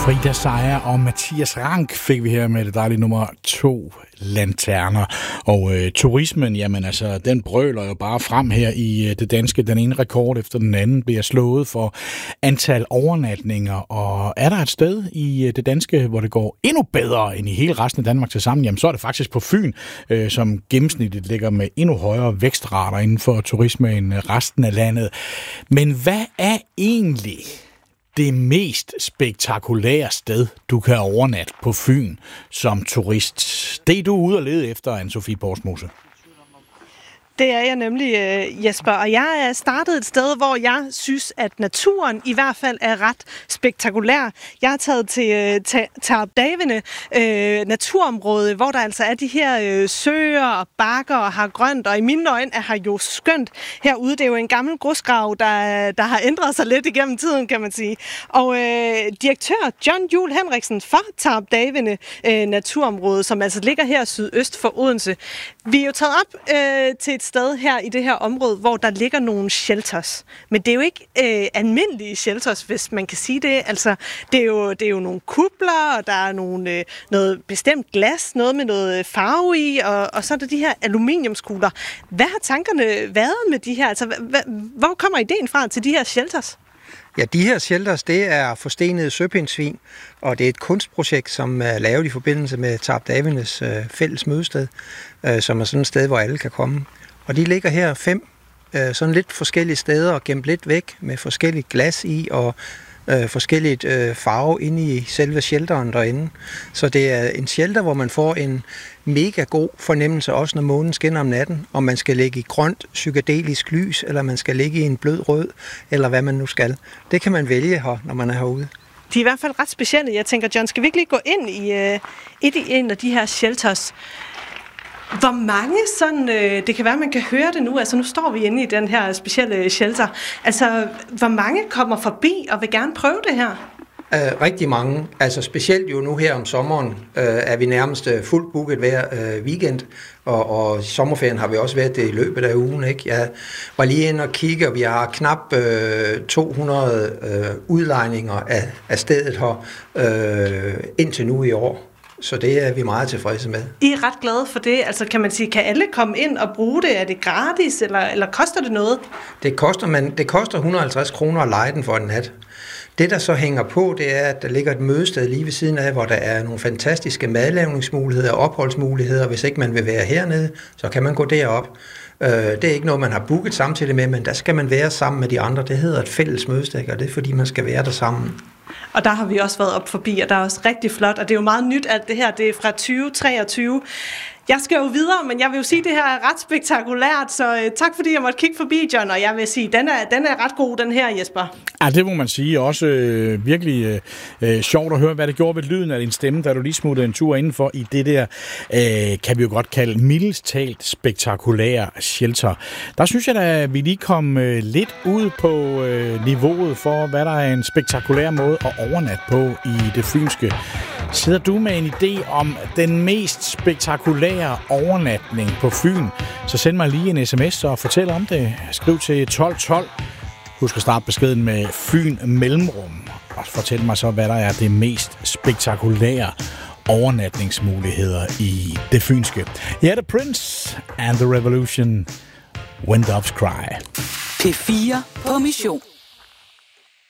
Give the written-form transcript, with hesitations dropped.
Frida Seier og Mathias Rank fik vi her med det dejlige nummer 2, Lanterner. Og turismen, jamen altså, den brøler jo bare frem her i det danske. Den ene rekord efter den anden bliver slået for antal overnatninger. Og er der et sted i det danske, hvor det går endnu bedre end i hele resten af Danmark til sammen, jamen så er det faktisk på Fyn, som gennemsnitligt ligger med endnu højere vækstrater inden for turisme end resten af landet. Men hvad er egentlig det mest spektakulære sted, du kan overnatte på Fyn som turist? Det er du ude og lede efter, Anne-Sophie Porsmose. Det er jeg nemlig, Jesper, og jeg er startet et sted, hvor jeg synes, at naturen i hvert fald er ret spektakulær. Jeg er taget til Tarup-Davene, naturområde, hvor der altså er de her søer og bakker og har grønt, og i mine øjne er her jo skønt herude. Det er jo en gammel grusgrav, der har ændret sig lidt igennem tiden, kan man sige. Og direktør John Juel Henriksen fra Tarup-Davene naturområde, som altså ligger her sydøst for Odense. Vi er jo taget op til et sted her i det her område, hvor der ligger nogle shelters. Men det er jo ikke almindelige shelters, hvis man kan sige det. Altså, det er jo nogle kupler, og der er noget bestemt glas, noget med noget farve i, og så er der de her aluminiumskugler. Hvad har tankerne været med de her? Altså, hvor kommer ideen fra til de her shelters? Ja, de her shelters, det er forstenede søpindsvin, og det er et kunstprojekt, som er lavet i forbindelse med Tarup-Davenes fælles mødested, som er sådan et sted, hvor alle kan komme. Og de ligger her 5 sådan lidt forskellige steder og gemt lidt væk med forskelligt glas i og forskelligt farve inde i selve shelteren derinde. Så det er en shelter, hvor man får en mega god fornemmelse, også når månen skinner om natten, om man skal ligge i grønt psykedelisk lys, eller man skal ligge i en blød rød, eller hvad man nu skal. Det kan man vælge her, når man er herude. De er i hvert fald ret specielle. Jeg tænker, John, skal vi ikke lige gå ind i en af de her shelters? Hvor mange sådan, det kan være, man kan høre det nu, altså nu står vi inde i den her specielle shelter. Altså, hvor mange kommer forbi og vil gerne prøve det her? Rigtig mange. Altså specielt jo nu her om sommeren er vi nærmest fuldt booket hver weekend, og sommerferien har vi også været det i løbet af ugen. Ikke? Jeg var lige inde og kigge, og vi har knap 200 udlejninger af stedet her indtil nu i år. Så det er vi meget tilfredse med. I er ret glade for det. Altså kan man sige, kan alle komme ind og bruge det? Er det gratis, eller koster det noget? Det koster 150 kroner at leje den for en nat. Det, der så hænger på, det er, at der ligger et mødested lige ved siden af, hvor der er nogle fantastiske madlavningsmuligheder og opholdsmuligheder. Hvis ikke man vil være hernede, så kan man gå derop. Det er ikke noget, man har booket samtidig med, men der skal man være sammen med de andre. Det hedder et fælles mødested, og det er, fordi man skal være der sammen. Og der har vi også været op forbi, og der er også rigtig flot, og det er jo meget nyt, at det her det er fra 2023. Jeg skal jo videre, men jeg vil jo sige, at det her er ret spektakulært, så tak fordi jeg måtte kigge forbi, John, og jeg vil sige, den er ret god, den her, Jesper. Ja, det må man sige. Også virkelig sjovt at høre, hvad det gjorde ved lyden af din stemme, da du lige smuttede en tur indenfor i det der, kan vi jo godt kalde mildest talt spektakulære shelter. Der synes jeg da, vi lige kom lidt ud på niveauet for, hvad der er en spektakulær måde at overnatte på i det fynske. Sidder du med en idé om den mest spektakulære overnatning på Fyn, så send mig lige en sms og fortæl om det. Skriv til 1212. Husk at starte beskeden med Fyn Mellemrum. Og fortæl mig så, hvad der er det mest spektakulære overnatningsmuligheder i det fynske. Her er The Prince and the Revolution. When Doves Cry. P4 på mission.